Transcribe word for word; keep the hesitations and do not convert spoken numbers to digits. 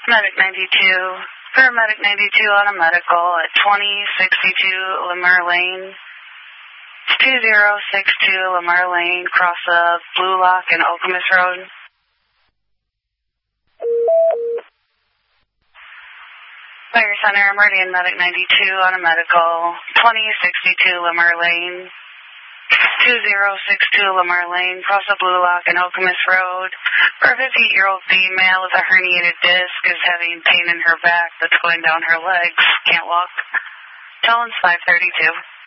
Medic ninety-two. Paramedic ninety-two on a medical at twenty sixty-two Lamar Lane. two zero six two Lamar Lane, cross of Blue Lock and Okemos Road. Fire Center, Meridian Medic ninety-two on a medical, twenty sixty-two Lamar Lane, two zero six two Lamar Lane, cross of Blue Lock and Okemos Road. For a fifty-year-old female with a herniated disc is having pain in her back that's going down her legs, can't walk. Tell five thirty-two.